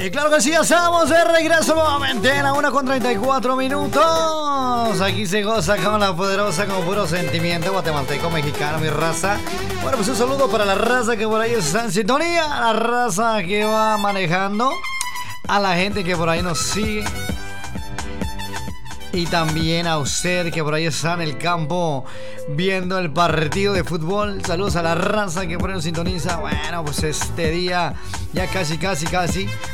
Y claro que sí, ya estamos de regreso nuevamente en la 1:34. Aquí se goza con la poderosa, con puro sentimiento guatemalteco, mexicano, mi raza. Bueno, pues un saludo para la raza que por ahí está en sintonía, la raza que va manejando, a la gente que por ahí nos sigue. Y también a usted que por ahí está en el campo viendo el partido de fútbol. Saludos a la raza que por ahí nos sintoniza. Bueno, pues este día ya casi